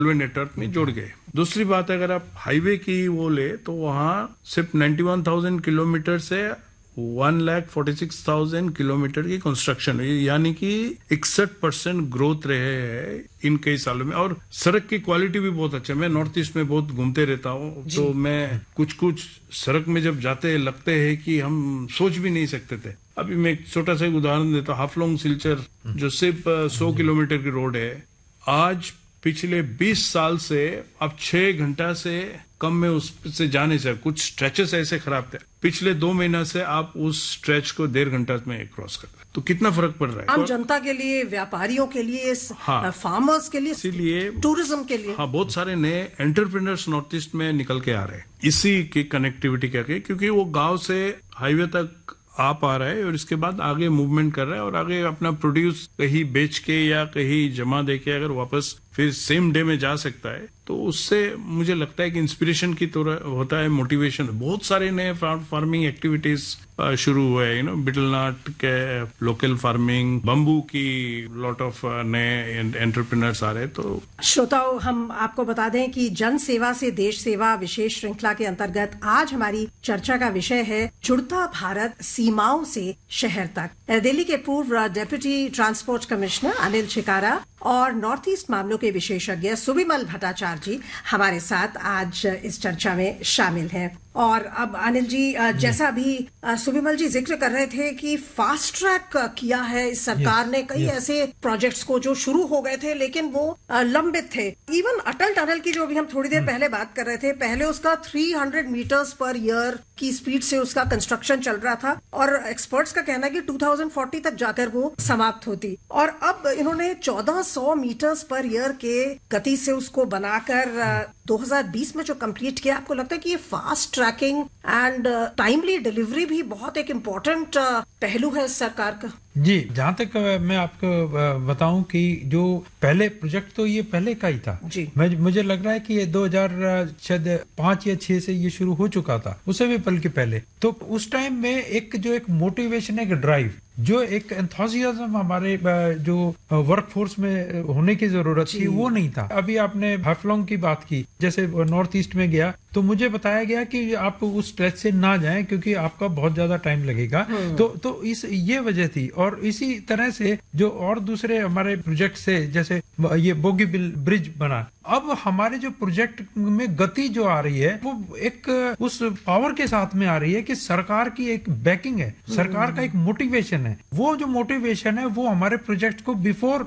Railway network में जुड़ गए। दूसरी बात, अगर आप हाईवे की वो ले तो वहाँ सिर्फ 91,000 किलोमीटर से 1,46,000 किलोमीटर की कंस्ट्रक्शन हुई, यानी कि 61% ग्रोथ रहे हैं इन कई सालों में। और सड़क की क्वालिटी भी बहुत अच्छा है। मैं नॉर्थ ईस्ट में बहुत घूमते रहता हूँ, तो मैं कुछ सड़क में जब जाते लगते हैं कि हम सोच भी नहीं सकते थे। अभी मैं एक छोटा सा उदाहरण देता हूँ। हाफलोंग सिलचर जो सिर्फ 100 किलोमीटर की रोड है, आज पिछले 20 साल से अब 6 घंटा से कम में उससे जाने से, कुछ स्ट्रेचेस ऐसे खराब थे, पिछले 2 महीना से आप उस स्ट्रेच को 1.5 घंटा में क्रॉस कर रहे हैं। तो कितना फर्क पड़ रहा है आम जनता के लिए, व्यापारियों के लिए, फार्मर्स के लिए, इसीलिए टूरिज्म के लिए। बहुत सारे नए एंटरप्रेन्योर्स नॉर्थ ईस्ट में निकल के आ रहे हैं इसी की कनेक्टिविटी करके, क्योंकि वो गांव से हाईवे तक आ पा रहा है और इसके बाद आगे मूवमेंट कर रहा है और आगे अपना प्रोड्यूस कहीं बेच के या कहीं जमा दे के अगर वापस फिर सेम डे में जा सकता है, तो उससे मुझे लगता है कि इंस्पिरेशन की तरह होता है, मोटिवेशन। बहुत सारे नए फार्मिंग एक्टिविटीज शुरू हुए हैं, बिटलनाट के लोकल फार्मिंग, बम्बू की लॉट ऑफ नए एंटरप्रेन्योर्स आ रहे हैं। तो श्रोताओं, हम आपको बता दें कि जन सेवा से देश सेवा विशेष श्रृंखला के अंतर्गत आज हमारी चर्चा का विषय है जुड़ता भारत सीमाओं से शहर तक। दिल्ली के पूर्व डेप्यूटी ट्रांसपोर्ट कमिश्नर अनिल चिकारा और नॉर्थ ईस्ट मामलों के विशेषज्ञ सुबिमल भट्टाचार्य जी हमारे साथ आज इस चर्चा में शामिल हैं। और अब अनिल जी, जैसा अभी सुबिमल जी जिक्र कर रहे थे कि फास्ट ट्रैक किया है इस सरकार ने कई ऐसे प्रोजेक्ट्स को जो शुरू हो गए थे लेकिन वो लंबित थे। इवन अटल टनल की जो अभी हम थोड़ी देर पहले बात कर रहे थे, पहले उसका 300 मीटर्स पर ईयर की स्पीड से उसका कंस्ट्रक्शन चल रहा था और एक्सपर्ट्स का कहना है कि 2040 तक जाकर वो समाप्त होती। और अब इन्होंने 1400 मीटर्स पर ईयर के गति से उसको बनाकर 2020 में जो कंप्लीट किया। आपको लगता है कि ये fast trekking and timely delivery भी बहुत एक इम्पोर्टेंट पहलू है इस सरकार का? जी, जहाँ तक मैं आपको बताऊं कि जो पहले प्रोजेक्ट तो ये पहले का ही था जी। मुझे लग रहा है कि ये 2005 या 6 से ये शुरू हो चुका था, उससे भी बल्कि पहले। तो उस टाइम में एक मोटिवेशन, एक ड्राइव, जो एक एंथुसियाज्म हमारे जो वर्कफोर्स में होने की जरूरत थी वो नहीं था। अभी आपने हाफलोंग की बात की, जैसे नॉर्थ ईस्ट में गया तो मुझे बताया गया कि आप उस स्ट्रेच से ना जाएं क्योंकि आपका बहुत ज्यादा टाइम लगेगा। तो ये वजह थी। और इसी तरह से जो और दूसरे हमारे प्रोजेक्ट से, जैसे ये बोगीबिल ब्रिज बना, अब हमारे जो प्रोजेक्ट में गति जो आ रही है वो एक उस पावर के साथ में आ रही है कि सरकार की एक बैकिंग है, सरकार का एक मोटिवेशन है। वो जो मोटिवेशन है वो हमारे प्रोजेक्ट को बिफोर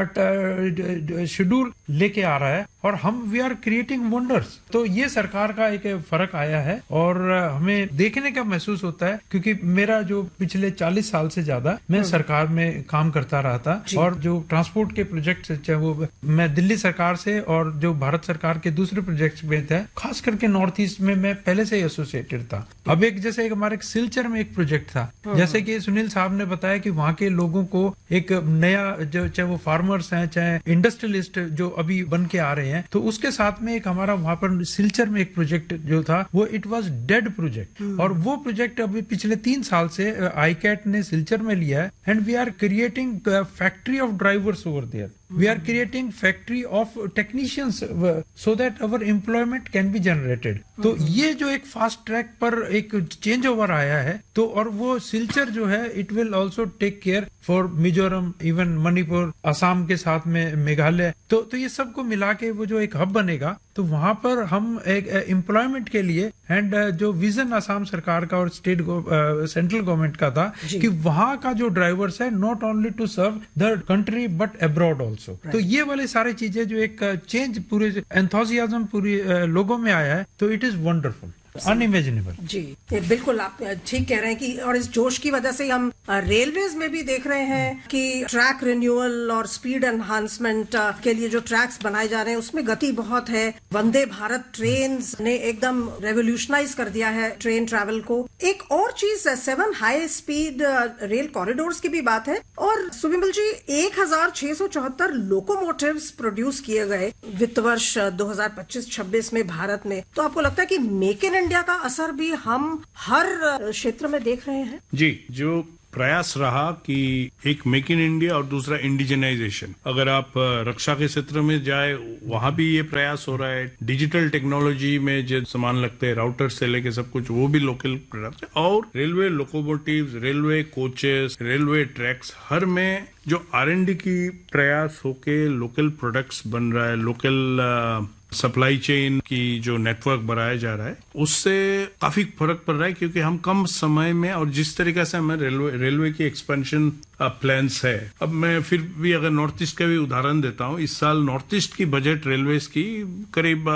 शेड्यूल लेके आ रहा है और हम वी आर क्रिएटिंग वंडर्स। तो ये सरकार का एक फर्क आया है और हमें देखने का महसूस होता है, क्योंकि मेरा जो पिछले 40 साल से ज्यादा मैं सरकार में काम करता रहा था और जो ट्रांसपोर्ट के प्रोजेक्ट, चाहे वो मैं दिल्ली सरकार से और जो भारत सरकार के दूसरे प्रोजेक्ट्स में थे, खास करके नॉर्थ ईस्ट में मैं पहले से ही एसोसिएटेड था। अब एक जैसे हमारे सिलचर में एक प्रोजेक्ट था, जैसे कि सुनील साहब ने बताया कि वहाँ के लोगों को एक नया, जो चाहे वो फार्मर्स हैं चाहे इंडस्ट्रियलिस्ट जो अभी बन के आ रहे हैं, तो उसके साथ में एक हमारा वहाँ पर सिलचर में एक प्रोजेक्ट जो था वो इट वाज डेड प्रोजेक्ट। और वो प्रोजेक्ट अभी पिछले 3 साल से आईकैट ने सिलचर में लिया है and we are creating factory of drivers over there. We are creating factory of technicians so that our employment can be generated. तो ये जो एक फास्ट ट्रैक पर एक चेंज ओवर आया है, तो और वो सिलचर जो है it will also take care for Mizoram, even Manipur, Assam के साथ में मेघालय। तो ये सबको मिला के वो जो एक हब बनेगा, तो वहां पर हम एक एम्प्लॉयमेंट के लिए एंड जो विजन असम सरकार का और सेंट्रल गवर्नमेंट का था कि वहां का जो ड्राइवर्स है not only to serve the country but abroad also. तो ये वाली सारी चीजें जो एक चेंज पूरे एंथुसियाज्म पूरे लोगों में आया है, तो इट इज वंडरफुल, अनइमेजिनेबल। जी, बिल्कुल आप ठीक कह रहे हैं कि और इस जोश की वजह से हम रेलवेज में भी देख रहे हैं कि ट्रैक रिन्यूअल और स्पीड एनहांसमेंट के लिए जो ट्रैक्स बनाए जा रहे हैं उसमें गति बहुत है। वंदे भारत ट्रेन ने एकदम रेवोल्यूशनाइज कर दिया है ट्रेन ट्रैवल को। एक और चीज, 7 हाई स्पीड रेल कॉरिडोर्स की भी बात है। और सुबिमल जी, 1674 लोकोमोटिव्स प्रोड्यूस किए गए वित्त वर्ष 2025-26 में भारत में। तो आपको लगता है कि मेक इन इंडिया का असर भी हम हर क्षेत्र में देख रहे हैं? जी, जो प्रयास रहा कि एक मेक इन इंडिया और दूसरा इंडिजिनाइजेशन। अगर आप रक्षा के क्षेत्र में जाए वहां भी ये प्रयास हो रहा है। डिजिटल टेक्नोलॉजी में जो सामान लगते हैं राउटर से लेके सब कुछ वो भी लोकल प्रोडक्ट है। और railway locomotives, railway coaches, railway tracks, हर में जो R&D की प्रयास होके लोकल प्रोडक्ट्स बन रहा है, लोकल सप्लाई चेन की जो नेटवर्क बढ़ाया जा रहा है उससे काफी फर्क पड़ रहा है। क्योंकि हम कम समय में और जिस तरीके से हमें रेलवे की एक्सपेंशन प्लान्स है। अब मैं फिर भी अगर नॉर्थ ईस्ट का भी उदाहरण देता हूँ, इस साल नॉर्थ ईस्ट की बजट रेलवेज की करीब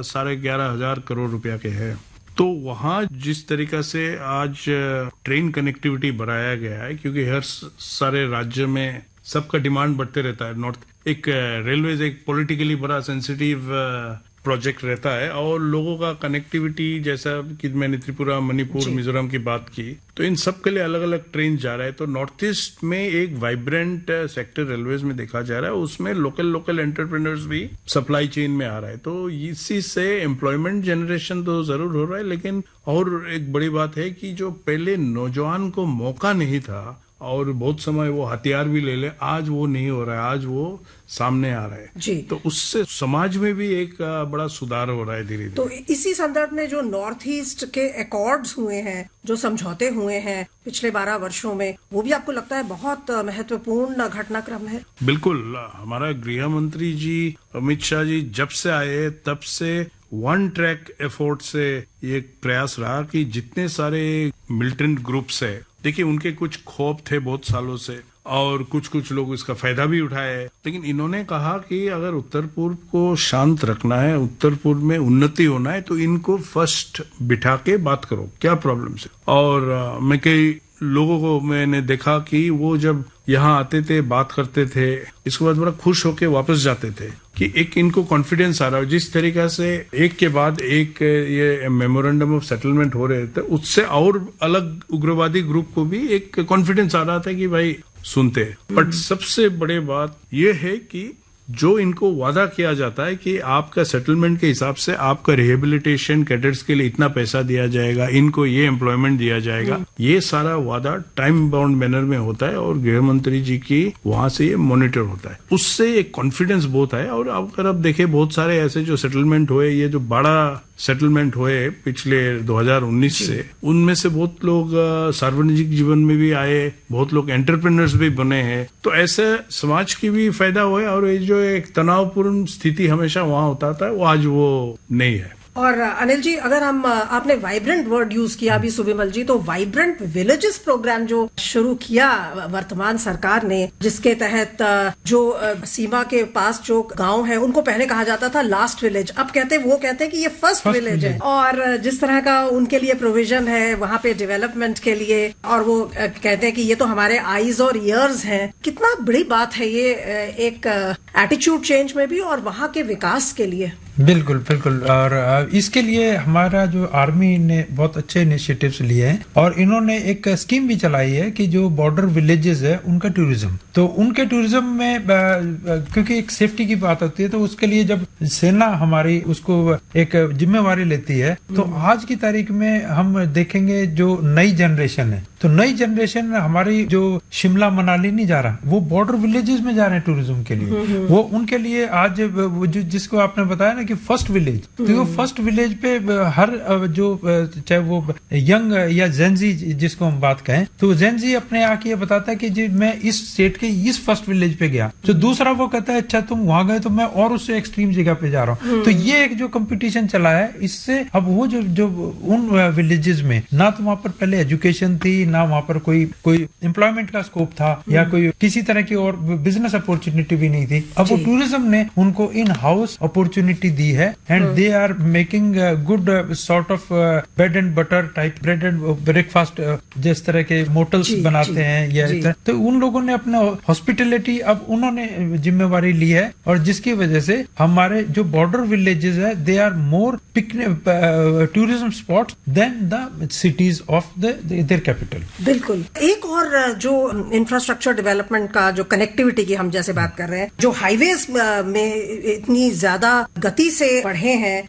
11,500 करोड़ रुपया के है। तो वहाँ जिस तरीका से आज ट्रेन कनेक्टिविटी बढ़ाया गया है, क्योंकि हर सारे राज्य में सबका डिमांड बढ़ते रहता है। नॉर्थ एक रेलवेज एक पॉलिटिकली बड़ा सेंसिटिव प्रोजेक्ट रहता है और लोगों का कनेक्टिविटी, जैसा कि मैंने त्रिपुरा, मणिपुर, मिजोरम की बात की, तो इन सब के लिए अलग अलग ट्रेन जा रहा है। तो नॉर्थ ईस्ट में एक वाइब्रेंट सेक्टर रेलवेज में देखा जा रहा है, उसमें लोकल एंटरप्रेन्योर्स भी सप्लाई चेन में आ रहा है। तो इसी से एम्प्लॉयमेंट जनरेशन तो जरूर हो रहा है, लेकिन और एक बड़ी बात है कि जो पहले नौजवान को मौका नहीं था और बहुत समय वो हथियार भी ले ले, आज वो नहीं हो रहा है, आज वो सामने आ रहा है जी। तो उससे समाज में भी एक बड़ा सुधार हो रहा है धीरे धीरे। तो इसी संदर्भ में जो नॉर्थ ईस्ट के अकॉर्ड्स हुए हैं, जो समझौते हुए हैं पिछले 12 वर्षों में, वो भी आपको लगता है बहुत महत्वपूर्ण घटनाक्रम है? बिल्कुल। हमारा गृह मंत्री जी अमित शाह जी जब से आए तब से वन ट्रैक एफर्ट से ये प्रयास रहा कि जितने सारे मिलिटेंट ग्रुप्स है, देखिए उनके कुछ खौफ थे बहुत सालों से और कुछ लोग इसका फायदा भी उठाए, लेकिन इन्होंने कहा कि अगर उत्तर पूर्व को शांत रखना है, उत्तर पूर्व में उन्नति होना है, तो इनको फर्स्ट बिठा के बात करो, क्या प्रॉब्लम है। और मैं कई लोगों को मैंने देखा कि वो जब यहाँ आते थे, बात करते थे, इसके बाद बड़ा खुश होके वापस जाते थे कि एक इनको कॉन्फिडेंस आ रहा है। जिस तरीका से एक के बाद एक ये मेमोरेंडम ऑफ सेटलमेंट हो रहे थे, उससे और अलग उग्रवादी ग्रुप को भी एक कॉन्फिडेंस आ रहा था कि भाई सुनते। बट सबसे बड़ी बात ये है कि जो इनको वादा किया जाता है कि आपका सेटलमेंट के हिसाब से आपका रिहेबिलिटेशन कैडेट्स के लिए इतना पैसा दिया जाएगा, इनको ये एम्प्लॉयमेंट दिया जाएगा, ये सारा वादा टाइम बाउंड मैनर में होता है और गृह मंत्री जी की वहां से ये मॉनिटर होता है। उससे एक कॉन्फिडेंस बहुत है। और अगर आप देखें बहुत सारे ऐसे जो सेटलमेंट हुए, ये जो बड़ा सेटलमेंट हुए पिछले 2019 से, उनमें से बहुत लोग सार्वजनिक जीवन में भी आए, बहुत लोग एंटरप्रेन्योर्स भी बने हैं। तो ऐसे समाज की भी फायदा हुआ और ये जो एक तनावपूर्ण स्थिति हमेशा वहां होता था, वो आज वो नहीं है। और अनिल जी, अगर हम आपने वाइब्रेंट वर्ड यूज किया अभी सुबिमल जी, तो वाइब्रेंट विलेजेस प्रोग्राम जो शुरू किया वर्तमान सरकार ने, जिसके तहत जो सीमा के पास जो गांव है उनको पहले कहा जाता था लास्ट विलेज, अब वो कहते हैं कि ये फर्स्ट विलेज है। और जिस तरह का उनके लिए प्रोविजन है वहां पे डेवलपमेंट के लिए, और वो कहते हैं कि ये तो हमारे आईज और ईयर्स हैं। कितना बड़ी बात है ये एक एटीट्यूड चेंज में भी और वहां के विकास के लिए। बिल्कुल बिल्कुल। और इसके लिए हमारा जो आर्मी ने बहुत अच्छे इनिशिएटिव्स लिए हैं और इन्होंने एक स्कीम भी चलाई है कि जो बॉर्डर विलेजेस है उनका टूरिज्म, तो उनके टूरिज्म में क्योंकि एक सेफ्टी की बात होती है, तो उसके लिए जब सेना हमारी उसको एक जिम्मेवारी लेती है, तो आज की तारीख में हम देखेंगे जो नई जनरेशन है, तो नई जनरेशन हमारी जो शिमला मनाली नहीं जा रहा, वो बॉर्डर विलेजेस में जा रहे हैं टूरिज्म के लिए। वो उनके लिए आज जिसको आपने बताया ना कि फर्स्ट विलेज, तो वो फर्स्ट विलेज पे हर जो चाहे वो यंग या जेनजी जिसको हम बात कहें, तो जेनजी अपने आके ये बताता है कि जी मैं इस स्टेट के इस फर्स्ट विलेज पे गया, जो दूसरा वो कहता है अच्छा तुम वहां गए तो मैं और उससे एक्सट्रीम जगह पे जा रहा हूँ। तो ये एक जो कंपटीशन चला है, इससे अब वो जो उन विलेजेस में ना तो वहां पर पहले एजुकेशन थी, ना वहां पर कोई एम्प्लॉयमेंट का स्कोप था या कोई किसी तरह की और बिजनेस अपॉर्चुनिटी भी नहीं थी, अब वो टूरिज्म ने उनको इन हाउस अपॉर्चुनिटी दी है and they are making good sort of bread and butter type bread and breakfast, जिस तरह के मोटल्स बनाते हैं या इस तरह, तो उन लोगों ने अपना हॉस्पिटलिटी अब उन्होंने जिम्मेवारी ली है और जिसकी वजह से हमारे जो बॉर्डर विलेजेस है they are more picnic tourism spots then the cities of their capital. बिल्कुल। एक और जो इंफ्रास्ट्रक्चर डेवलपमेंट का जो कनेक्टिविटी की हम जैसे बात कर रहे हैं, जो हाईवेज में इतनी ज्यादा गति से बढ़े हैं, अगर हम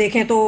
देखें तो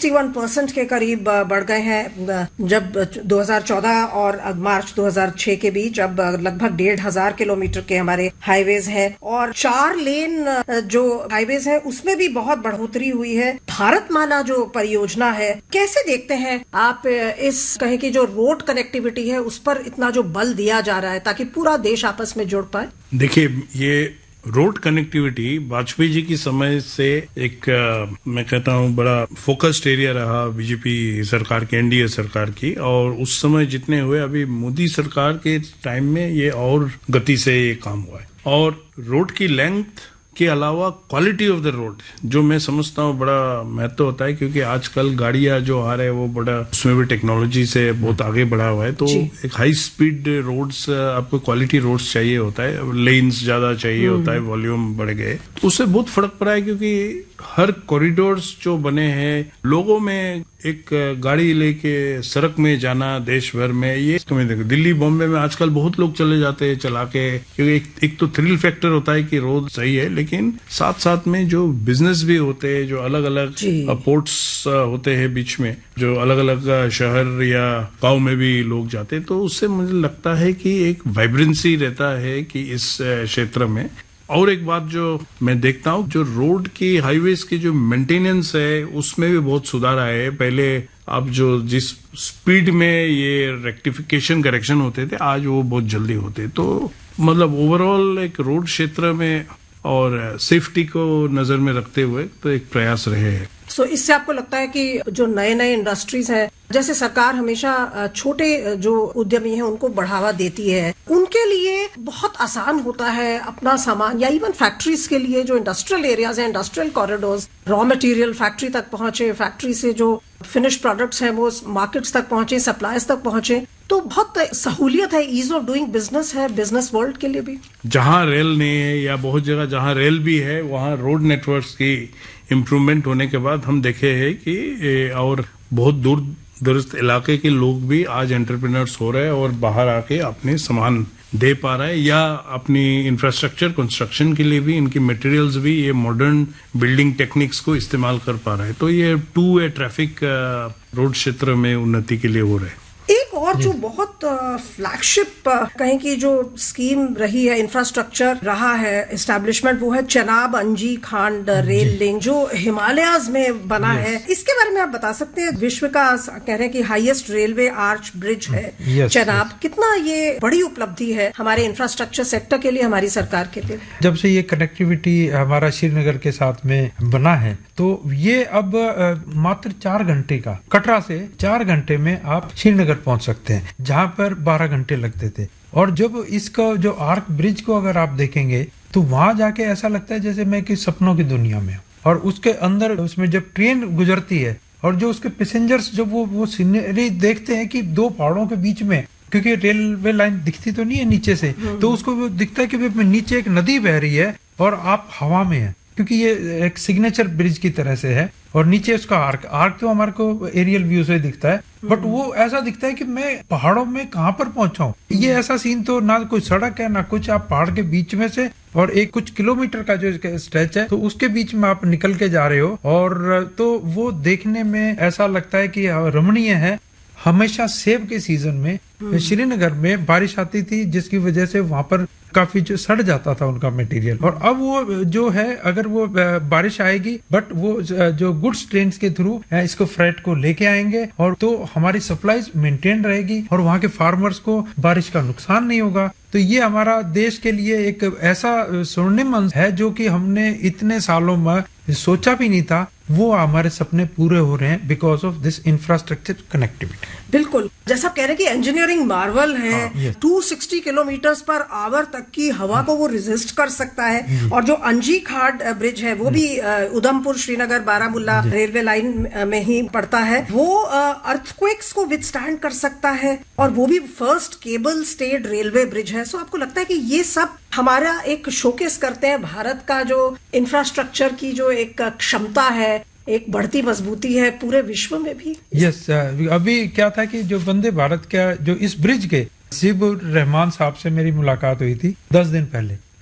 61% के करीब बढ़ गए हैं जब 2014 और मार्च 2006 के बीच अब लगभग 1,500 किलोमीटर के हमारे हाईवेज हैं और 4 लेन जो हाईवेज है उसमें भी बहुत बढ़ोतरी हुई है। भारतमाला जो परियोजना है, कैसे देखते हैं आप इस कहें कि जो रोड कनेक्टिविटी है उस पर इतना जो बल दिया जा रहा है ताकि पूरा देश आपस में जुड़ पाए? देखिए, ये रोड कनेक्टिविटी वाजपेयी जी की समय से एक मैं कहता हूँ बड़ा फोकस्ड एरिया रहा बीजेपी सरकार की, एनडीए सरकार की, और उस समय जितने हुए अभी मोदी सरकार के टाइम में ये और गति से ये काम हुआ है। और रोड की लेंथ के अलावा क्वालिटी ऑफ द रोड जो मैं समझता हूँ बड़ा महत्व होता है, क्योंकि आजकल गाड़ियां जो आ रहे हैं वो बड़ा उसमें भी टेक्नोलॉजी से बहुत आगे बढ़ा हुआ है। तो एक हाई स्पीड रोड्स, आपको क्वालिटी रोड्स चाहिए होता है, लेन्स ज्यादा चाहिए होता है, वॉल्यूम बढ़ गए, तो उससे बहुत फर्क पड़ा है। क्योंकि हर कॉरिडोर्स जो बने हैं, लोगों में एक गाड़ी लेके सड़क में जाना देश भर में, ये कमी देखो। दिल्ली बॉम्बे में आजकल बहुत लोग चले जाते हैं चला के, क्योंकि एक तो थ्रिल फैक्टर होता है कि रोड सही है, लेकिन साथ साथ में जो बिजनेस भी होते हैं, जो अलग अलग पोर्ट्स होते हैं बीच में, जो अलग अलग शहर या गांव में भी लोग जाते हैं, तो उससे मुझे लगता है कि एक वाइब्रेंसी रहता है कि इस क्षेत्र में। और एक बात जो मैं देखता हूँ, जो रोड की हाईवेज की जो मेंटेनेंस है उसमें भी बहुत सुधार आया है। पहले आप जो जिस स्पीड में ये रेक्टिफिकेशन करेक्शन होते थे, आज वो बहुत जल्दी होते। तो मतलब ओवरऑल एक रोड क्षेत्र में और सेफ्टी को नजर में रखते हुए तो एक प्रयास रहे हैं। सो इससे आपको लगता है कि जो नए नए इंडस्ट्रीज हैं, जैसे सरकार हमेशा छोटे जो उद्यमी हैं उनको बढ़ावा देती है, उनके लिए बहुत आसान होता है अपना सामान, या इवन फैक्ट्रीज के लिए जो इंडस्ट्रियल एरियाज हैं, industrial corridors, raw material factory तक पहुंचे, फैक्ट्री से जो फिनिश प्रोडक्ट्स हैं वो मार्केट्स तक पहुंचे, सप्लायर्स तक पहुंचे, तो बहुत सहूलियत है, ईज ऑफ डूइंग बिजनेस है बिजनेस वर्ल्ड के लिए भी। जहां रेल नहीं है या बहुत जगह जहां रेल भी है, वहां रोड नेटवर्क्स की इम्प्रूवमेंट होने के बाद हम देखे हैं कि और बहुत दूर दराज इलाके के लोग भी आज एंटरप्रेन्योर्स हो रहे हैं और बाहर आके अपने सामान दे पा रहे हैं, या अपनी इंफ्रास्ट्रक्चर कंस्ट्रक्शन के लिए भी इनकी मटेरियल्स भी ये मॉडर्न बिल्डिंग टेक्निक्स को इस्तेमाल कर पा रहे हैं। तो ये टू वे ट्रैफिक रोड क्षेत्र में उन्नति के लिए हो रहे हैं। एक और जो बहुत फ्लैगशिप कहें कि जो स्कीम रही है, इंफ्रास्ट्रक्चर रहा है एस्टैब्लिशमेंट, वो है चेनाब अंजी खांड रेल लिंक जो हिमालयाज में बना है। इसके बारे में आप बता सकते हैं? विश्व का कह रहे हैं कि हाईएस्ट रेलवे आर्च ब्रिज है चेनाब। कितना ये बड़ी उपलब्धि है हमारे इंफ्रास्ट्रक्चर सेक्टर के लिए, हमारी सरकार के लिए। जब से ये कनेक्टिविटी हमारा श्रीनगर के साथ में बना है, तो ये अब मात्र 4 घंटे का, कटरा से 4 घंटे में आप श्रीनगर पहुंच सकते हैं, जहां पर 12 घंटे लगते थे। और जब इसका जो आर्क ब्रिज को अगर आप देखेंगे तो वहां जाके ऐसा लगता है जैसे मैं किसी सपनों की दुनिया में हूं। और उसके अंदर उसमें जब ट्रेन गुजरती है और जो उसके पैसेंजर्स जब वो सीनरी देखते हैं कि 2 पहाड़ों के बीच में, क्योंकि रेलवे लाइन दिखती तो नहीं है नीचे से, तो उसको वो दिखता है कि नीचे एक नदी बह रही है और आप हवा में है, क्योंकि ये एक सिग्नेचर ब्रिज की तरह से है। और नीचे उसका आर्क तो हमारे को एरियल व्यू से दिखता है, बट वो ऐसा दिखता है कि मैं पहाड़ों में कहां पर पहुंचा हूं। ये ऐसा सीन तो ना कोई सड़क है ना कुछ, आप पहाड़ के बीच में से, और एक कुछ किलोमीटर का जो स्ट्रेच है तो उसके बीच में आप निकल के जा रहे हो, और तो वो देखने में ऐसा लगता है कि रमणीय है। हमेशा सेब के सीजन में श्रीनगर में बारिश आती थी, जिसकी वजह से वहां पर काफी जो सड़ जाता था उनका मटेरियल। और अब वो जो है, अगर वो बारिश आएगी, बट वो जो गुड्स ट्रेन के थ्रू इसको फ्रेट को लेके आएंगे, और तो हमारी सप्लाईज मेंटेन रहेगी और वहां के फार्मर्स को बारिश का नुकसान नहीं होगा। तो ये हमारा देश के लिए एक ऐसा स्वर्णिम अंश है जो कि हमने इतने सालों में सोचा भी नहीं था। वो हमारे सपने पूरे हो रहे हैं because of this infrastructure connectivity. बिल्कुल, जैसा आप कह रहे हैं कि इंजीनियरिंग मार्वल है। 260 किलोमीटर पर आवर तक की हवा को वो रेजिस्ट कर सकता है। और जो अंजी खाड़ ब्रिज है वो भी उधमपुर श्रीनगर बारामुल्ला रेलवे लाइन में ही पड़ता है। वो अर्थक्वेक्स को विथस्टैंड कर सकता है, और वो भी first cable stayed railway bridge है। सो आपको लगता है कि ये सब हमारा एक शोकेस करते हैं भारत का जो इंफ्रास्ट्रक्चर की जो एक क्षमता है, एक बढ़ती मजबूती है पूरे विश्व में भी। यस, अभी क्या था कि जो वंदे भारत का जो इस ब्रिज के सिबुर रहमान साहब से मेरी मुलाकात हुई थी 10 दिन पहले,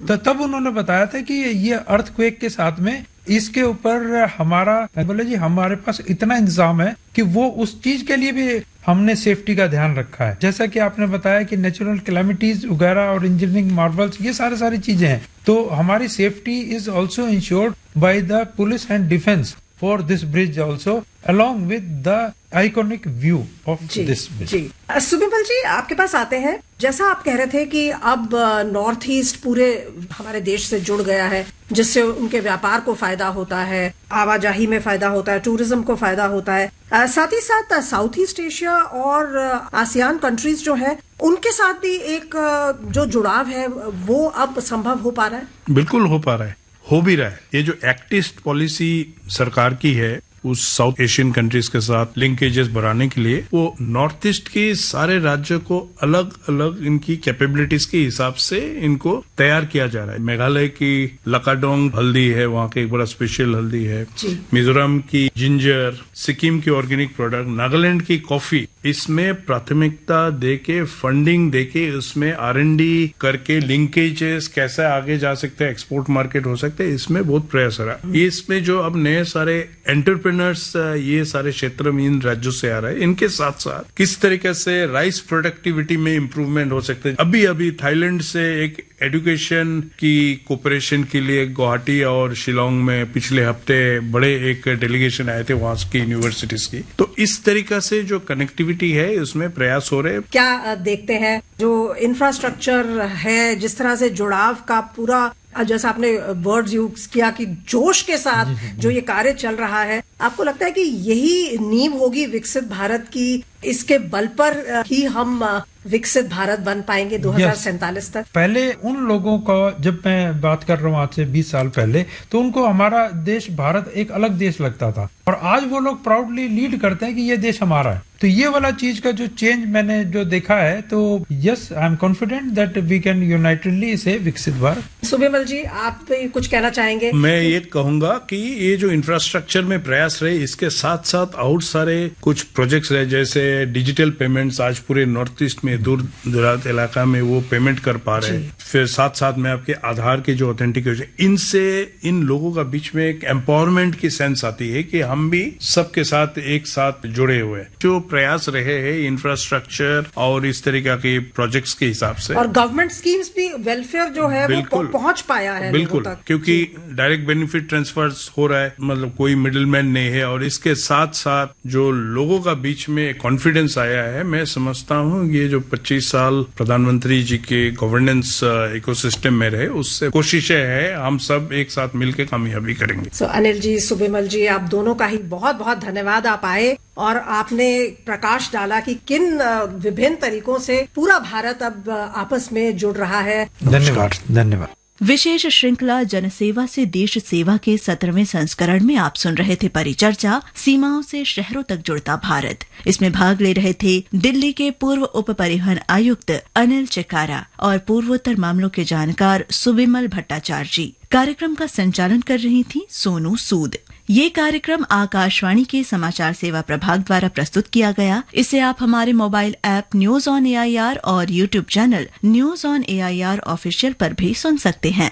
तो तब उन्होंने बताया था कि ये अर्थक्वेक के साथ में इसके ऊपर हमारा बोले जी हमारे पास इतना इंतजाम है कि वो उस चीज के लिए भी हमने सेफ्टी का ध्यान रखा है। जैसा कि आपने बताया कि नेचुरल कैलामिटीज वगैरह और इंजीनियरिंग मार्वल्स ये सारी चीजें हैं, तो हमारी safety is also insured by the police and defence for this bridge also along with the iconic view of this bridge। जी सुबिमल जी आपके पास आते हैं, जैसा आप कह रहे थे कि अब नॉर्थ ईस्ट पूरे हमारे देश से जुड़ गया है, जिससे उनके व्यापार को फायदा होता है, आवाजाही में फायदा होता है, टूरिज्म को फायदा होता है, साथ ही साथ साउथ ईस्ट एशिया और आसियान कंट्रीज जो है उनके साथ भी एक जो जुड़ाव है वो अब संभव हो पा रहा है। बिल्कुल हो पा रहा है, हो भी रहा है। ये जो एक्ट ईस्ट पॉलिसी सरकार की है उस साउथ एशियन कंट्रीज के साथ लिंकेजेस बढ़ाने के लिए, वो नॉर्थ ईस्ट के सारे राज्यों को अलग अलग इनकी कैपेबिलिटीज के हिसाब से इनको तैयार किया जा रहा है। मेघालय की लकाडोंग हल्दी है, वहाँ के एक बड़ा स्पेशल हल्दी है, मिजोरम की जिंजर, सिक्किम की ऑर्गेनिक प्रोडक्ट, नागालैंड की कॉफी, इसमें प्राथमिकता देके फंडिंग देके उसमें R&D करके लिंकेजेस कैसे आगे जा सकते हैं, एक्सपोर्ट मार्केट हो सकते हैं, इसमें बहुत प्रयास हो रहा है। इसमें जो अब नए सारे एंटरप्रेन्योर्स ये सारे क्षेत्र में इन राज्यों से आ रहे हैं, इनके साथ साथ किस तरीके से राइस प्रोडक्टिविटी में इम्प्रूवमेंट हो सकते हैं। अभी थाईलैंड से एक एजुकेशन की कोऑपरेशन के लिए गुवाहाटी और शिलोंग में पिछले हफ्ते बड़े एक डेलीगेशन आए थे वहां की यूनिवर्सिटीज की। तो इस तरीका से जो कनेक्टिविटी है उसमें प्रयास हो रहे हैं। क्या देखते हैं जो इंफ्रास्ट्रक्चर है, जिस तरह से जुड़ाव का पूरा, जैसा आपने वर्ड्स यूज किया कि जोश के साथ जो ये कार्य चल रहा है, आपको लगता है कि यही नींव होगी विकसित भारत की, इसके बल पर ही हम विकसित भारत बन पाएंगे 2047 तक? पहले उन लोगों का, जब मैं बात कर रहा हूँ आज से 20 साल पहले, तो उनको हमारा देश भारत एक अलग देश लगता था, और आज वो लोग प्राउडली लीड करते हैं कि ये देश हमारा है। तो ये वाला चीज का जो चेंज मैंने जो देखा है, तो yes I am confident that we can unitedly से विकसित भारत। सुबिमल जी आप कुछ कहना चाहेंगे? मैं ये कहूंगा कि ये जो इंफ्रास्ट्रक्चर में प्रयास रहे, इसके साथ साथ और सारे कुछ प्रोजेक्ट्स रहे, जैसे डिजिटल पेमेंट्स आज पूरे नॉर्थ ईस्ट में दूर दराज इलाका में वो पेमेंट कर पा रहे हैं। फिर साथ साथ में आपके आधार के जो ऑथेंटिकेशन, इनसे इन लोगों का बीच में एक एम्पावरमेंट की सेंस आती है कि हम भी सबके साथ एक साथ जुड़े हुए हैं। जो प्रयास रहे हैं इंफ्रास्ट्रक्चर और इस तरीके के प्रोजेक्ट्स के हिसाब से, और गवर्नमेंट स्कीम्स भी, वेलफेयर जो है वो पहुंच पाया है बिल्कुल, क्योंकि डायरेक्ट बेनिफिट ट्रांसफर्स हो रहा है, मतलब कोई मिडिल मैन नहीं है, और इसके साथ साथ जो लोगों का बीच में कॉन्फिडेंस आया है, मैं समझता हूँ ये जो 25 साल प्रधानमंत्री जी के गवर्नेंस इकोसिस्टम में रहे, उससे कोशिशें है हम सब एक साथ मिलकर कामयाबी करेंगे। अनिल जी, सुबिमल जी, आप दोनों का ही बहुत बहुत धन्यवाद। आप आए और आपने प्रकाश डाला कि किन विभिन्न तरीकों से पूरा भारत अब आपस में जुड़ रहा है। धन्यवाद। विशेष श्रृंखला जनसेवा से देश सेवा के 17वें संस्करण में आप सुन रहे थे परिचर्चा सीमाओं से शहरों तक जुड़ता भारत। इसमें भाग ले रहे थे दिल्ली के पूर्व उप परिवहन आयुक्त अनिल चिकारा और पूर्वोत्तर मामलों के जानकार सुबिमल भट्टाचार्य जी। कार्यक्रम का संचालन कर रही थी सोनू सूद। ये कार्यक्रम आकाशवाणी के समाचार सेवा प्रभाग द्वारा प्रस्तुत किया गया। इसे आप हमारे mobile app news on AIR और YouTube channel news on AIR official पर भी सुन सकते हैं।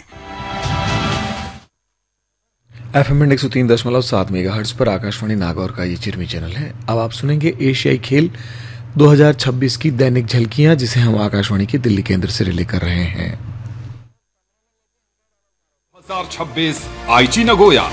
FM 103.7 मेगाहर्ट्ज पर आकाशवाणी नागौर का ये चिरमी चैनल है। अब आप सुनेंगे एशियाई खेल 2026 की दैनिक झलकियां, जिसे हम आकाशवाणी के दिल्ली केंद्र से रिले कर रहे हैं। 2026 आईची नगोया।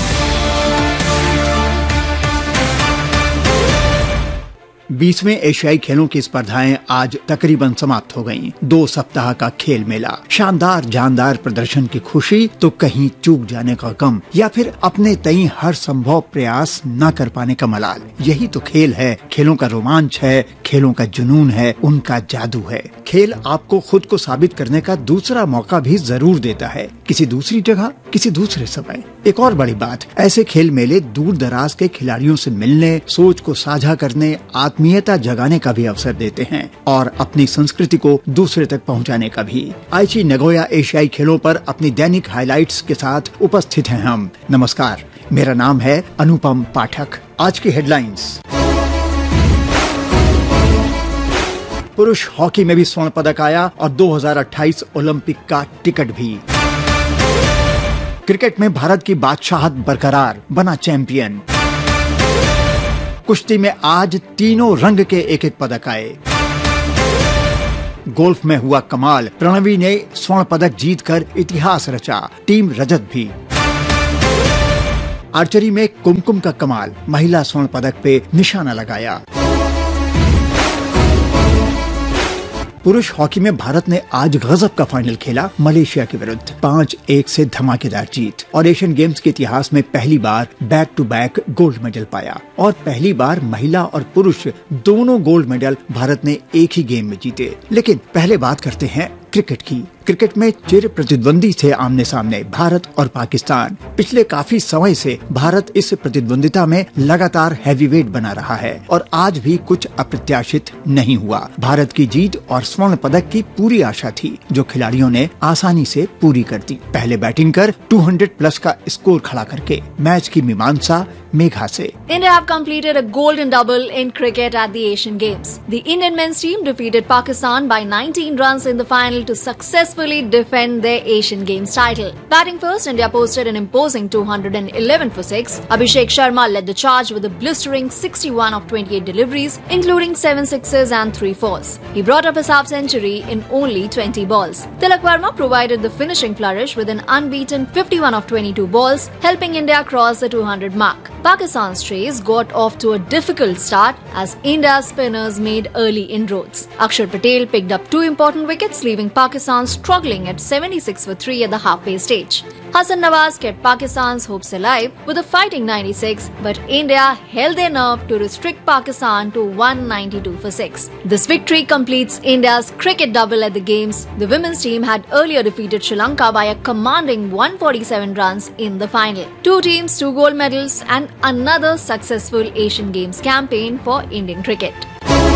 बीसवें एशियाई खेलों की स्पर्धाएं आज तकरीबन समाप्त हो गयीं। 2 सप्ताह का खेल मेला, शानदार जानदार प्रदर्शन की खुशी तो कहीं चूक जाने का गम, या फिर अपने तई हर संभव प्रयास न कर पाने का मलाल। यही तो खेल है, खेलों का रोमांच है, खेलों का जुनून है, उनका जादू है। खेल आपको खुद को साबित करने का दूसरा मौका भी जरूर देता है, किसी दूसरी जगह, किसी दूसरे समय। एक और बड़ी बात, ऐसे खेल मेले दूर दराज के खिलाड़ियों से मिलने, सोच को साझा करने, आत्मीयता जगाने का भी अवसर देते हैं, और अपनी संस्कृति को दूसरे तक पहुंचाने का भी। आईची नगोया एशियाई खेलों पर अपनी दैनिक हाइलाइट्स के साथ उपस्थित हैं हम। नमस्कार, मेरा नाम है अनुपम पाठक। आज की हेडलाइंस। पुरुष हॉकी में भी स्वर्ण पदक आया और 2028 ओलंपिक का टिकट भी। क्रिकेट में भारत की बादशाहत बरकरार, बना चैंपियन। कुश्ती में आज तीनों रंग के एक एक पदक आए। गोल्फ में हुआ कमाल, प्रणवी ने स्वर्ण पदक जीतकर इतिहास रचा, टीम रजत भी। आर्चरी में कुमकुम का कमाल, महिला स्वर्ण पदक पे निशाना लगाया। पुरुष हॉकी में भारत ने आज गजब का फाइनल खेला मलेशिया के विरुद्ध, 5-1 से धमाकेदार जीत और एशियन गेम्स के इतिहास में पहली बार back to back gold medal पाया और पहली बार महिला और पुरुष दोनों गोल्ड मेडल भारत ने एक ही गेम में जीते। लेकिन पहले बात करते हैं क्रिकेट की। क्रिकेट में चिर प्रतिद्वंदी थे आमने सामने भारत और पाकिस्तान। पिछले काफी समय से भारत इस प्रतिद्वंदिता में लगातार हैवीवेट बना रहा है और आज भी कुछ अप्रत्याशित नहीं हुआ। भारत की जीत और स्वर्ण पदक की पूरी आशा थी, जो खिलाड़ियों ने आसानी से पूरी कर दी। पहले बैटिंग कर 200+ का स्कोर खड़ा करके मैच की मीमांसा मेघा से। India have completed a golden double in cricket at the Asian Games. The Indian men's team defeated Pakistan by 19 runs in the final to successfully defend their Asian Games title. Batting first, India posted an imposing 211 for 6. Abhishek Sharma led the charge with a blistering 61 of 28 deliveries, including 7 sixes and 3 fours. He brought up his half-century in only 20 balls. Tilak Verma provided the finishing flourish with an unbeaten 51 of 22 balls, helping India cross the 200 mark. Pakistan's chase got off to a difficult start as India's spinners made early inroads. Akshar Patel picked up 2 important wickets, leaving Pakistan struggling at 76 for 3 at the halfway stage. Hassan Nawaz kept Pakistan's hopes alive with a fighting 96, but India held their nerve to restrict Pakistan to 192 for 6. This victory completes India's cricket double at the Games. The women's team had earlier defeated Sri Lanka by a commanding 147 runs in the final. 2 teams, 2 gold medals and another successful Asian Games campaign for Indian cricket.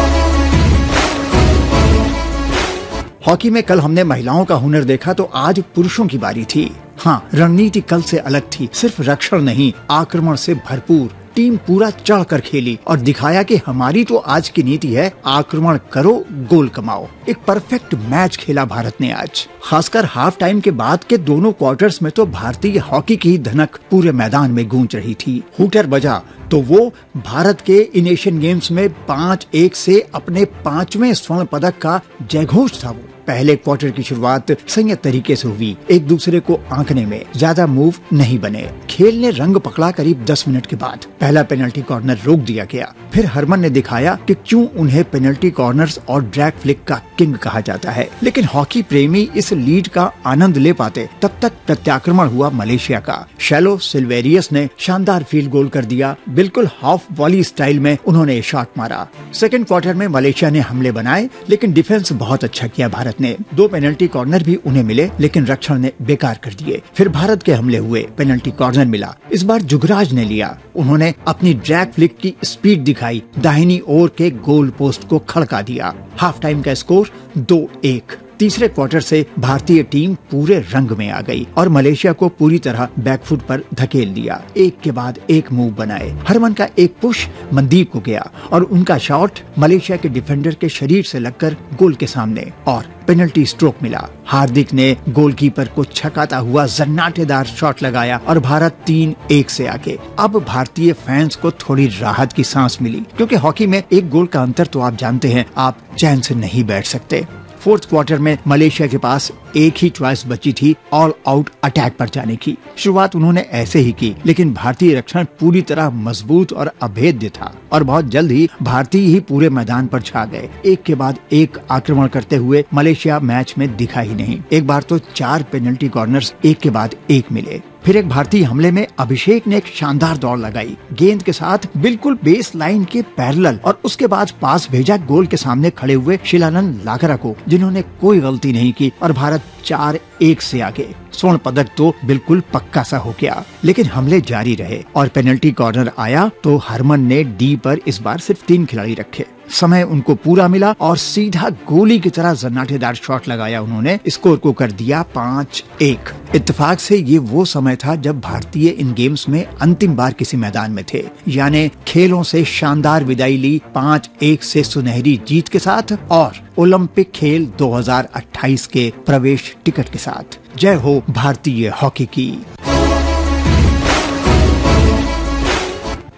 Hockey में कल हमने महिलाओं का हुनर देखा तो आज पुरुषों की बारी थी। हाँ, रणनीति कल से अलग थी, सिर्फ रक्षण नहीं, आक्रमण से भरपूर। टीम पूरा चढ़कर खेली और दिखाया कि हमारी तो आज की नीति है, आक्रमण करो, गोल कमाओ। एक परफेक्ट मैच खेला भारत ने आज। खासकर हाफ टाइम के बाद के दोनों क्वार्टर्स में तो भारतीय हॉकी की धनक पूरे मैदान में गूंज रही थी। हूटर बजा तो वो भारत के इन एशियन गेम्स में 5-1 से अपने 5वें स्वर्ण पदक का जयघोष था। वो पहले क्वार्टर की शुरुआत संयत तरीके से हुई, एक दूसरे को आंकने में ज्यादा मूव नहीं बने। खेल ने रंग पकड़ा करीब 10 मिनट के बाद पहला पेनल्टी कॉर्नर रोक दिया गया। फिर हरमन ने दिखाया कि क्यों उन्हें पेनल्टी कॉर्नर्स और ड्रैग फ्लिक का किंग कहा जाता है। लेकिन हॉकी प्रेमी इस लीड का आनंद ले पाते तब तक प्रत्याक्रमण हुआ मलेशिया का। शैलो सिल्वेरियस ने शानदार फील्ड गोल कर दिया। बिल्कुल हाफ वॉली स्टाइल में उन्होंने शॉट मारा। सेकंड क्वार्टर में मलेशिया ने हमले बनाए, लेकिन डिफेंस बहुत अच्छा किया भारत ने। 2 पेनल्टी कॉर्नर भी उन्हें मिले, लेकिन रक्षण ने बेकार कर दिए। फिर भारत के हमले हुए, पेनल्टी कॉर्नर मिला। इस बार जुगराज ने लिया। उन्होंने अपनी ड्रैग फ्लिक की स्पीड दिखाई, दाहिनी ओर के गोल पोस्ट को खड़का दिया। हाफ टाइम का स्कोर 2-1। तीसरे क्वार्टर से भारतीय टीम पूरे रंग में आ गई और मलेशिया को पूरी तरह बैकफुट पर धकेल दिया। एक के बाद एक मूव बनाए। हरमन का एक पुश मनदीप को गया और उनका शॉट मलेशिया के डिफेंडर के शरीर से लगकर गोल के सामने और पेनल्टी स्ट्रोक मिला। हार्दिक ने गोलकीपर को छकाता हुआ जन्नाटेदार शॉट लगाया और भारत 3-1 से आगे। अब भारतीय फैंस को थोड़ी राहत की सांस मिली, क्योंकि हॉकी में एक गोल का अंतर तो आप जानते हैं, आप चैन से नहीं बैठ सकते। फोर्थ क्वार्टर में मलेशिया के पास एक ही चॉइस बची थी, ऑल आउट अटैक पर जाने की। शुरुआत उन्होंने ऐसे ही की, लेकिन भारतीय रक्षण पूरी तरह मजबूत और अभेद्य था और बहुत जल्द ही भारतीय ही पूरे मैदान पर छा गए। एक के बाद एक आक्रमण करते हुए मलेशिया मैच में दिखा ही नहीं। एक बार तो 4 पेनल्टी कॉर्नर्स एक के बाद एक मिले। फिर एक भारतीय हमले में अभिषेक ने एक शानदार दौड़ लगाई, गेंद के साथ बिल्कुल बेस लाइन के पैरेलल, और उसके बाद पास भेजा गोल के सामने खड़े हुए शिलानंद लाकरा को, जिन्होंने कोई गलती नहीं की और भारत 4-1 से आगे। स्वर्ण पदक तो बिल्कुल पक्का सा हो गया, लेकिन हमले जारी रहे और पेनल्टी कॉर्नर आया तो हरमन ने डी पर इस बार सिर्फ 3 खिलाड़ी रखे। समय उनको पूरा मिला और सीधा गोली की तरह जन्नाटेदार शॉट लगाया उन्होंने। स्कोर को कर दिया 5-1। इत्तेफाक से ये वो समय था जब भारतीय इन गेम्स में अंतिम बार किसी मैदान में थे, यानी खेलों से शानदार विदाई ली 5-1 से सुनहरी जीत के साथ और ओलंपिक खेल 2028 के प्रवेश टिकट के साथ। जय हो भारतीय हॉकी की।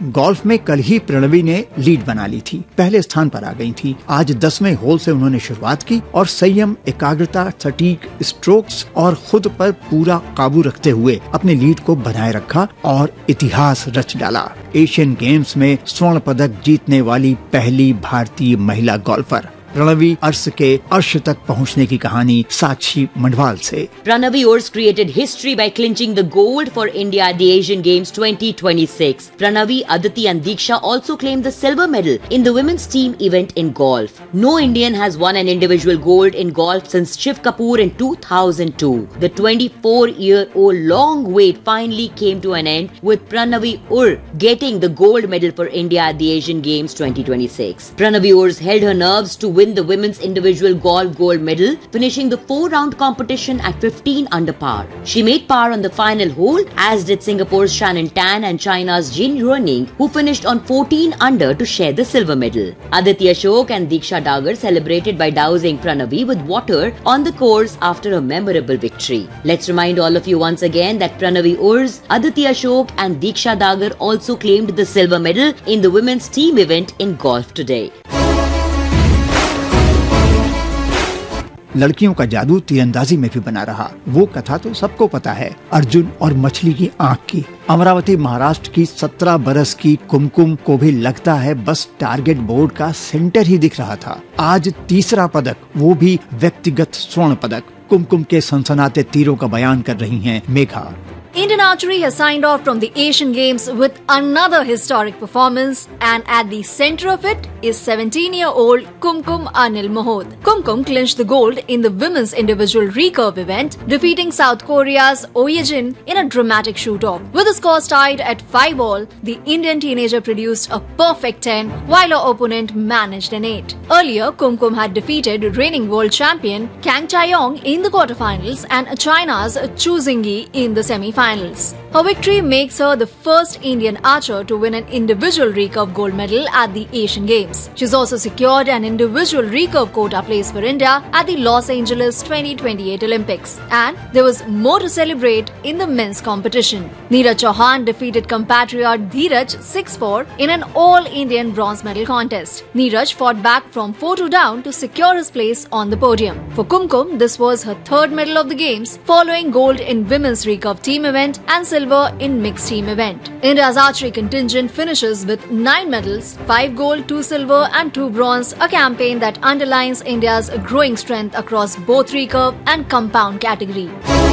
गोल्फ में कल ही प्रणवी ने लीड बना ली थी, पहले स्थान पर आ गई थी। आज 10वें होल से उन्होंने शुरुआत की और संयम, एकाग्रता, सटीक स्ट्रोक्स और खुद पर पूरा काबू रखते हुए अपने लीड को बनाए रखा और इतिहास रच डाला। एशियन गेम्स में स्वर्ण पदक जीतने वाली पहली भारतीय महिला गोल्फर प्रणवी अर्श के अर्श तक पहुंचने की कहानी साक्षी मंडवाल से। Pranavi Urs created history by clinching the gold for India at the Asian Games 2026. Pranavi, Aditi and Diksha also claimed the silver medal in the women's team event in golf. No Indian has won an individual gold in golf since Shiv Kapoor in 2002. The 24-year-old long wait finally came to an end with Pranavi Urs getting the gold medal for India at the Asian Games 2026. Pranavi Urs held her nerves to win the women's individual golf gold medal, finishing the 4-round competition at 15 under par. She made par on the final hole, as did Singapore's Shannon Tan and China's Jin Ruining, who finished on 14 under to share the silver medal. Aditi Ashok and Diksha Dagar celebrated by dousing Pranavi with water on the course after a memorable victory. Let's remind all of you once again that Pranavi Urs, Aditi Ashok and Diksha Dagar also claimed the silver medal in the women's team event in golf today. लड़कियों का जादू तीरंदाजी में भी बना रहा। वो कथा तो सबको पता है, अर्जुन और मछली की आंख की। अमरावती महाराष्ट्र की 17 बरस की कुमकुम को भी लगता है बस टारगेट बोर्ड का सेंटर ही दिख रहा था। आज तीसरा पदक, वो भी व्यक्तिगत स्वर्ण पदक। कुमकुम के सनसनाते तीरों का बयान कर रही हैं Megha. Indian archery has signed off from the Asian Games with another historic performance, and at the center of it is 17-year-old Kumkum Anil Mohod. Kumkum clinched the gold in the women's individual recurve event, defeating South Korea's Oh Ye-jin in a dramatic shoot-off. With the scores tied at 5-all, the Indian teenager produced a perfect 10, while her opponent managed an 8. Earlier, Kumkum had defeated reigning world champion Kang Chae-yong in the quarterfinals and China's Chu Xingyi in the semi-finals. Her victory makes her the first Indian archer to win an individual recurve gold medal at the Asian Games. She's also secured an individual recurve quota place for India at the Los Angeles 2028 Olympics. And there was more to celebrate in the men's competition. Neeraj Chauhan defeated compatriot Dheeraj 6-4 in an all-Indian bronze medal contest. Neeraj fought back from 4-2 down to secure his place on the podium. For Kumkum, this was her third medal of the Games, following gold in women's recurve team event and silver in mixed team event. India's archery contingent finishes with 9 medals, 5 gold, 2 silver and 2 bronze, a campaign that underlines India's growing strength across both recurve and compound category.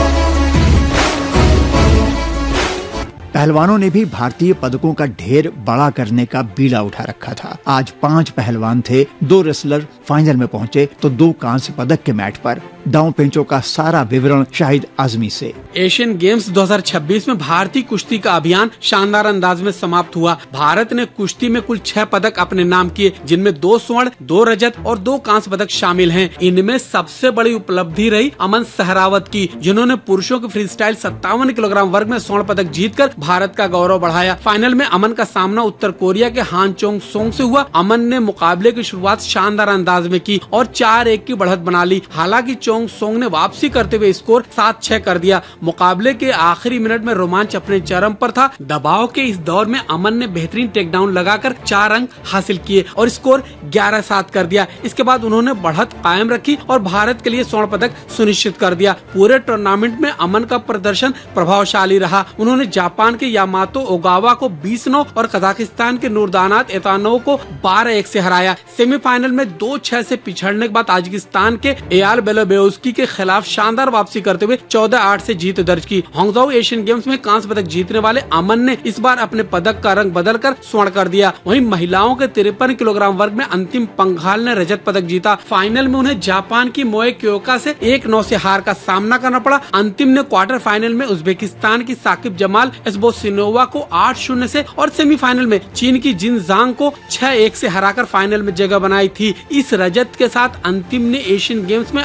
पहलवानों ने भी भारतीय पदकों का ढेर बड़ा करने का बीड़ा उठा रखा था। आज 5 पहलवान थे, 2 रेसलर फाइनल में पहुंचे तो 2 कांस्य पदक के मैच पर। दांव पेंचों का सारा विवरण शाहिद आजमी से। एशियन गेम्स 2026 में भारतीय कुश्ती का अभियान शानदार अंदाज में समाप्त हुआ। भारत ने कुश्ती में कुल 6 पदक अपने नाम किए, जिनमें 2 स्वर्ण, 2 रजत और 2 कांस्य पदक शामिल हैं। इनमें सबसे बड़ी उपलब्धि रही अमन सहरावत की, जिन्होंने पुरुषों के फ्री स्टाइल 57 किलोग्राम वर्ग में स्वर्ण पदक जीतकर भारत का गौरव बढ़ाया। फाइनल में अमन का सामना उत्तर कोरिया के हान चोंग सोंग से हुआ। अमन ने मुकाबले की शुरुआत शानदार अंदाज में की और 4-1 की बढ़त बना ली। हालांकि चोंग सोंग ने वापसी करते हुए स्कोर 7-6 कर दिया। मुकाबले के आखिरी मिनट में रोमांच अपने चरम पर था। दबाव के इस दौर में अमन ने बेहतरीन टेकडाउन लगाकर 4 अंक हासिल किए और स्कोर 11-7 कर दिया। इसके बाद उन्होंने बढ़त कायम रखी और भारत के लिए स्वर्ण पदक सुनिश्चित कर दिया। पूरे टूर्नामेंट में अमन का प्रदर्शन प्रभावशाली रहा। उन्होंने जापान के यामातो ओगावा को 20-9 और कजाकिस्तान के नूरदानात एतानोव को 12-1 से हराया। सेमीफाइनल में 2-6 से पिछड़ने के बाद ताजिकिस्तान के एयाल बेलोबेउस्की के खिलाफ शानदार वापसी करते हुए 14-8 से जीत दर्ज की। हांगझाऊ एशियन गेम्स में कांस्य पदक जीतने वाले अमन ने इस बार अपने पदक का रंग बदलकर स्वर्ण कर दिया। वहीं महिलाओं के 53 किलोग्राम वर्ग में अंतिम पंघाल ने रजत पदक जीता। फाइनल में उन्हें जापान की मोए क्योका से 1-9 से हार का सामना करना पड़ा। अंतिम ने क्वार्टर फाइनल में उज्बेकिस्तान की साकिब जमाल एस्बोसिनोवा को 8-0 से और सेमीफाइनल में चीन की जिन जांग को 6-1 से हराकर फाइनल में जगह बनाई थी। इस रजत के साथ अंतिम ने एशियन गेम्स में अपना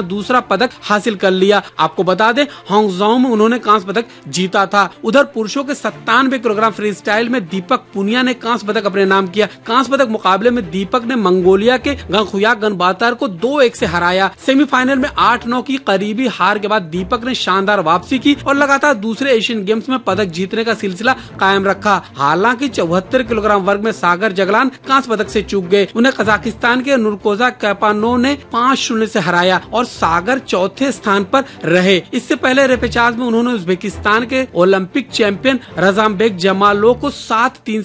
दूसरा पदक हासिल कर लिया। आपको बता दें हांगझाऊ में उन्होंने कांस्य पदक जीता था। उधर पुरुषों के 97 किलोग्राम फ्री स्टाइल में दीपक पुनिया ने कांस्य पदक अपने नाम किया। कांस्य पदक मुकाबले में दीपक ने मंगोलिया के गंगखुया गनबातर को 2-1 से हराया। सेमीफाइनल में 8-9 की करीबी हार के बाद दीपक ने शानदार वापसी की और लगातार दूसरे एशियन गेम्स में पदक जीतने का सिलसिला कायम रखा। हालांकि 74 किलोग्राम वर्ग में सागर जगलान कांस्य पदक से चूक गए। उन्हें कजाकिस्तान के नूरकोजा कैपानोव ने 5-0 से हराया और सागर चौथे स्थान पर रहे। इससे पहले रेपेचाज में उन्होंने उज्बेकिस्तान के ओलंपिक चैंपियन रजामबेक जमालोव को 7-3